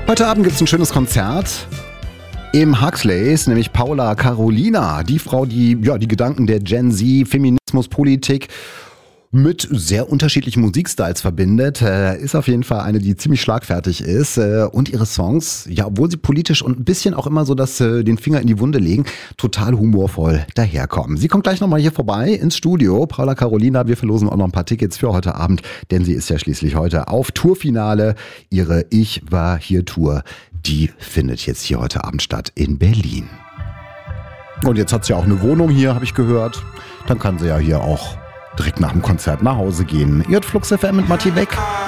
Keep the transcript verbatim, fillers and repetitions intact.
Heute Abend gibt es ein schönes Konzert im Huxleys, nämlich Paula Carolina, die Frau, die ja die Gedanken der Gen Z, Feminismus, Politik mit sehr unterschiedlichen Musikstyles verbindet. Äh, ist auf jeden Fall eine, die ziemlich schlagfertig ist. Äh, und ihre Songs, ja, obwohl sie politisch und ein bisschen auch immer so dass äh, den Finger in die Wunde legen, total humorvoll daherkommen. Sie kommt gleich nochmal hier vorbei ins Studio. Paula Carolina, wir verlosen auch noch ein paar Tickets für heute Abend, denn sie ist ja schließlich heute auf Tourfinale. Ihre Ich war hier Tour, die findet jetzt hier heute Abend statt in Berlin. Und jetzt hat sie auch eine Wohnung hier, habe ich gehört. Dann kann sie ja hier auch direkt nach dem Konzert nach Hause gehen. Ihr hört Flux F M mit Matti Weck.